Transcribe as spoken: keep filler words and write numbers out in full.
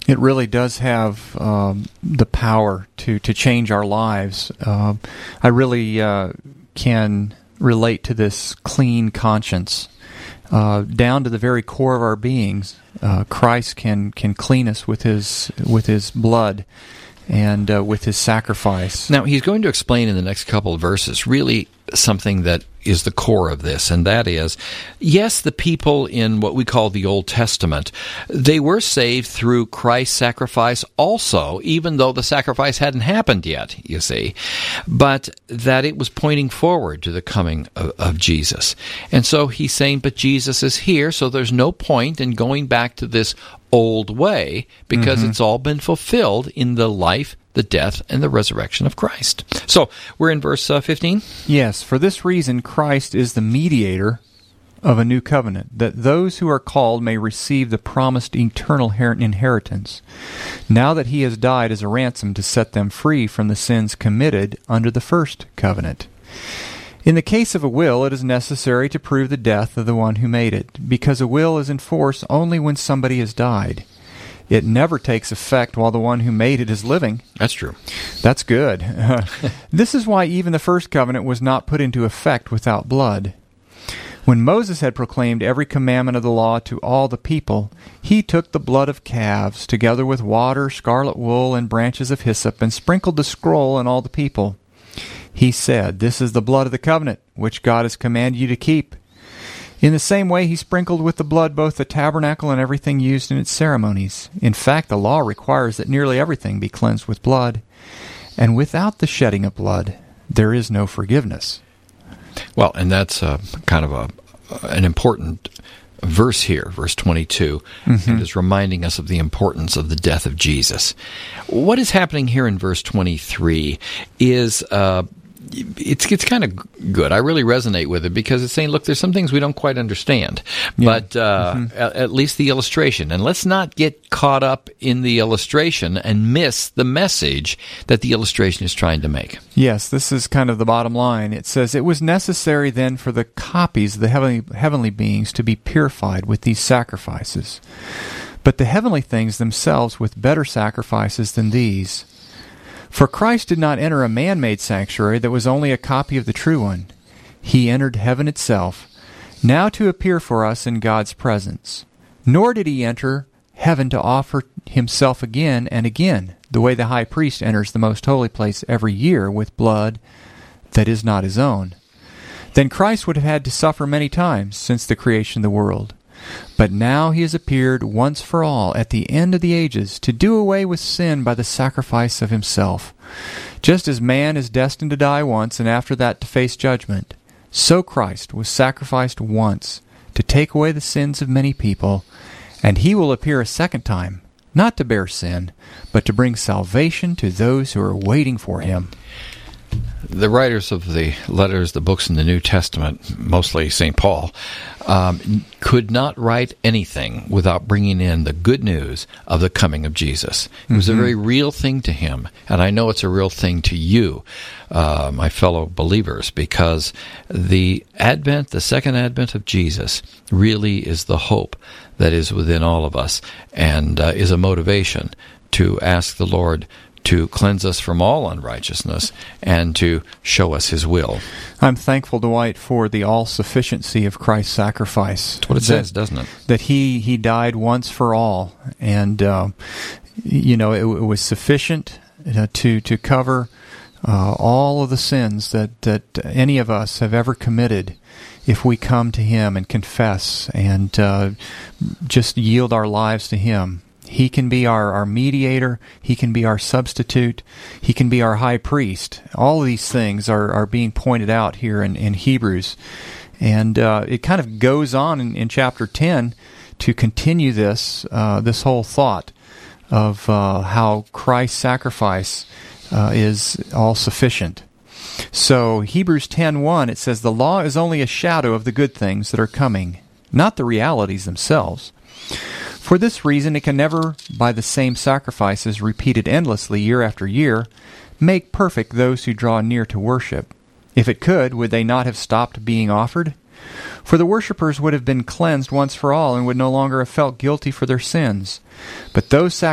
It really does have um, the power to, to change our lives. Uh, I really uh, can relate to this clean conscience. Uh, down to the very core of our beings, uh, Christ can, can clean us with his with his blood and uh, with his sacrifice. Now, he's going to explain in the next couple of verses really something that is the core of this, and that is, yes, the people in what we call the Old Testament, they were saved through Christ's sacrifice also, even though the sacrifice hadn't happened yet, you see, but that it was pointing forward to the coming of, of Jesus. And so he's saying, but Jesus is here, so there's no point in going back to this old way, because mm-hmm. it's all been fulfilled in the life, the death, and the resurrection of Christ. So, we're in verse uh, fifteen? Yes, for this reason Christ is the mediator of a new covenant, that those who are called may receive the promised eternal inheritance, now that he has died as a ransom to set them free from the sins committed under the first covenant. In the case of a will, it is necessary to prove the death of the one who made it, because a will is in force only when somebody has died. It never takes effect while the one who made it is living. That's true. That's good. This is why even the first covenant was not put into effect without blood. When Moses had proclaimed every commandment of the law to all the people, he took the blood of calves, together with water, scarlet wool, and branches of hyssop, and sprinkled the scroll on all the people. He said, "This is the blood of the covenant, which God has commanded you to keep." In the same way, he sprinkled with the blood both the tabernacle and everything used in its ceremonies. In fact, the law requires that nearly everything be cleansed with blood, and without the shedding of blood, there is no forgiveness. Well, and that's uh, kind of a an important verse here, verse twenty-two, mm-hmm. and is reminding us of the importance of the death of Jesus. What is happening here in verse twenty-three is uh, it's it's kind of good. I really resonate with it because it's saying, look, there's some things we don't quite understand, yeah. but uh, mm-hmm. at, at least the illustration. And let's not get caught up in the illustration and miss the message that the illustration is trying to make. Yes, this is kind of the bottom line. It says, "It was necessary then for the copies of the heavenly, heavenly beings to be purified with these sacrifices, but the heavenly things themselves with better sacrifices than these. For Christ did not enter a man-made sanctuary that was only a copy of the true one. He entered heaven itself, now to appear for us in God's presence. Nor did he enter heaven to offer himself again and again, the way the high priest enters the most holy place every year with blood that is not his own. Then Christ would have had to suffer many times since the creation of the world. But now he has appeared once for all at the end of the ages to do away with sin by the sacrifice of himself. Just as man is destined to die once and after that to face judgment, so Christ was sacrificed once to take away the sins of many people, and he will appear a second time, not to bear sin, but to bring salvation to those who are waiting for him." The writers of the letters, the books in the New Testament, mostly Saint Paul, um, could not write anything without bringing in the good news of the coming of Jesus. It was mm-hmm. a very real thing to him, and I know it's a real thing to you, uh, my fellow believers, because the advent, the second advent of Jesus, really is the hope that is within all of us, and uh, is a motivation to ask the Lord to cleanse us from all unrighteousness and to show us his will. I'm thankful, Dwight, for the all-sufficiency of Christ's sacrifice. That's what it that, says, doesn't it? That he, he died once for all, and uh, you know, it, it was sufficient uh, to to cover uh, all of the sins that, that any of us have ever committed if we come to him and confess and uh, just yield our lives to him. He can be our, our mediator. He can be our substitute. He can be our high priest. All of these things are, are being pointed out here in, in Hebrews. And uh, it kind of goes on in, in chapter ten to continue this uh, this whole thought of uh, how Christ's sacrifice uh, is all-sufficient. So Hebrews ten one, it says, "The law is only a shadow of the good things that are coming, not the realities themselves. For this reason, it can never, by the same sacrifices repeated endlessly year after year, make perfect those who draw near to worship. If it could, would they not have stopped being offered? For the worshippers would have been cleansed once for all and would no longer have felt guilty for their sins. But those sacrifices